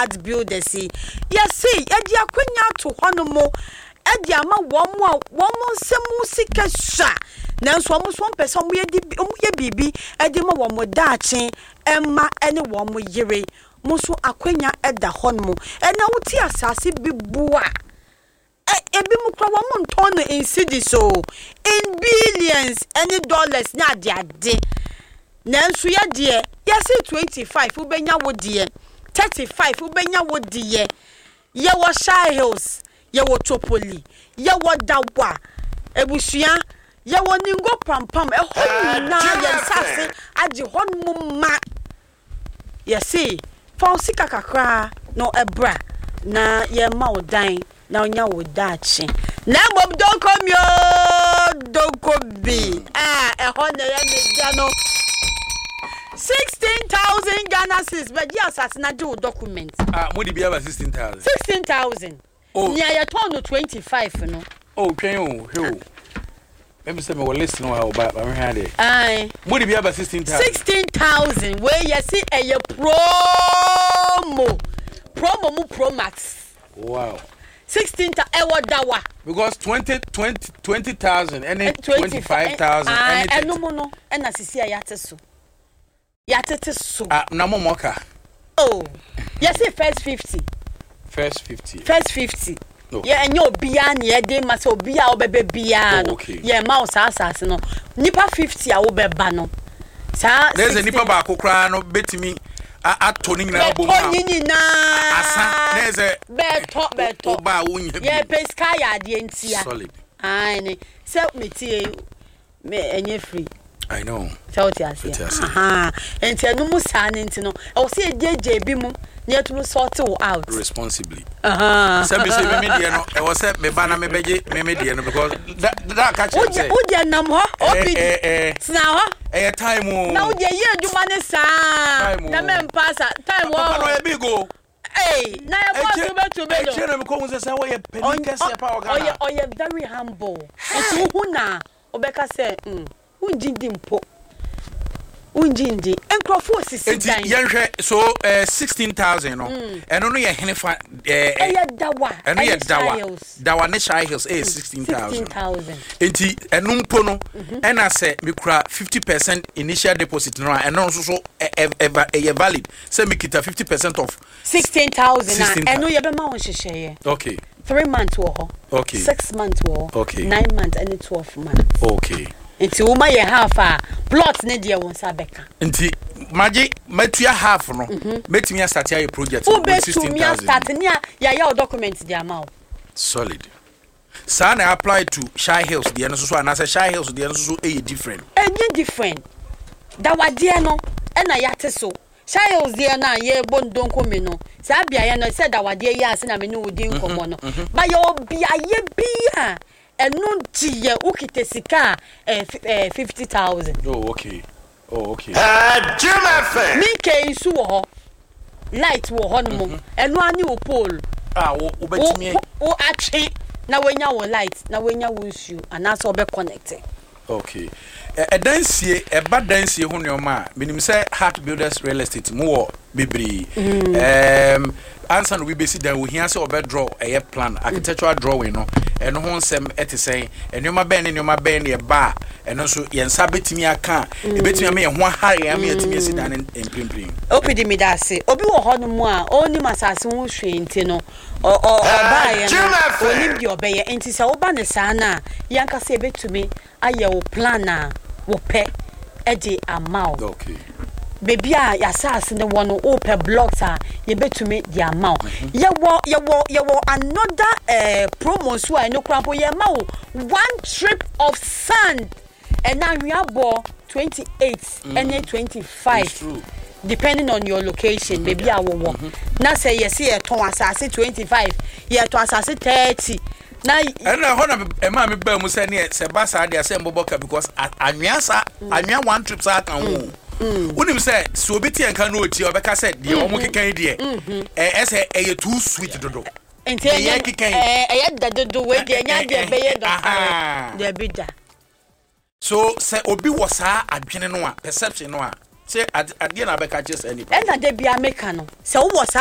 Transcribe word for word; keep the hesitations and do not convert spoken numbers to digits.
Heart Builders. Yes, see, Eddie Aquina to Honomo, Eddie Ama, one more, one more, some music sha. Now, so almost one person, we are baby, Edima, one more dachi, Emma, any one more year. Musu Aquina at the Honmo, and now tia sassy be boa. Ebi mukra wamon ton in city so in billions any dollars na dia de nanso ya de ya say twenty-five ubenya wo de thirty-five ubenya wo de ye wo Shy Hills ye wo Topoli ye wo Dawa ebusua ye wo Ningo Pampam e hon na ye nsase agi hon mumma ye say fa sika kakra no ebra na ye ma odan na onya wo dachi na mob don come yo don come be ah e ho na ya media no sixteen thousand Ghana cedis but yes asina do document ah mo di bia ba sixteen thousand sixteen thousand oh nya ya turn no twenty-five no oh twen o he o maybe say me will listen no how ba ba me ha de ai mo di bia ba sixteen thousand sixteen thousand we yes e ye promo promo mu Pro Max wow sixteen ta ewo dawa because twenty twenty twenty thousand and twenty-five thousand and eno mo no e na sisi ya teso ya teso ah na mo moka oh yes first fifty first fifty first fifty yeah enyo obia na ye de ma se obia obebe bia no yeah ma o sa asase no nipa fifty a wo beba no sa there's a nipa ba kokra no betimi atoni nyina bo ma asa neze beto beto ba wonye bi ye pesca ya de ntia solid ai ne se metie me enye free I know so what you say aha enti enu musa ne enti no e wo se ejeje bi mu na yetu sort out responsibly aha se be se me me de no e wo se me ba na me beje me me de no because that that catch you say wo je nam ho obi sna ho eh time o na wo je ye aduma ne sa na me mpasa time wo papa no e big go eh na e boss you beto be no e chere me ko unse say wo ye penikese pa o Ghana oh ye very humble enti hu na obeka say mm unjindi mpo unjindi enkrofo sisi dan enti yenhwe so uh, sixteen thousand no eno no ye henefa eh eh dawa eno ye dawa dawa ne Shy Hills eh sixteen thousand enti eno mpo no ena se mikura fifty percent initial deposit no eno so so e valid se mikita fifty percent of sixteen thousand eno ye be ma won hwehweye okay three months wo ho okay six months wo okay nine months and twelve months okay enti wo ma ye half a plot ne de won sa beka enti maji matua half no metimi start your project sixteen thousand start ne ya ya document de amount solid sa na apply to Shy Hills de no so so na say Shy Hills de no so so e different e different da wade no e na ya te so Shy Hills de na ye bondonko me no sa bia ye no se da wade ye ase na me no wodi nkomo no ba ye obia ye bia enu tiye ukite sika eh fifty thousand oh okay oh okay ah Jim mi ke isu wo ho light wo ho no mo enu ani wo pole ah wo obetimi o atwe na wenya wo light na wenya wo nsu anasa obe connect okay e dansie e ba dansie ho neoma menim say Heart Builders Real Estate mo wo bebri em answer no we be see dan wo hia say obe draw e plan architectural drawing no eno ho nsem etesen enoma ben ne enoma ben ne ba eno so yensa betimi aka e betimi me ho hare am yetimi esi dan emprimprim opidi mi da se obi wo ho no mu a oni masase ho hwe nti no o o ba ye no oni bi obeye enti se wo ba ne sa na yanka se betumi aye wo plan na wo pe e di amount okay baby a yasase ne wono open blocks a ye betumi di amount ye wo ye wo ye wo another eh promo so a no krampo ye ma wo one trip of sand and now we have twenty-eight and twenty-five depending on your location baby a wo wo na say ye see e ton asase twenty-five ye ton asase thirty na and na ho na e ma me ba mu say ne se ba sa dia say mboboka because anwia sa anwia one trip sa kan wo unim say so obeti enka no oti obeka say de omo kekan de eh ese e too sweet dodo enti e kekan eh e dodo we de nya de be ye do de bi da so say obi wo sa adwene no a perception no a say ade na beka che say ni e na de bia meka no say wo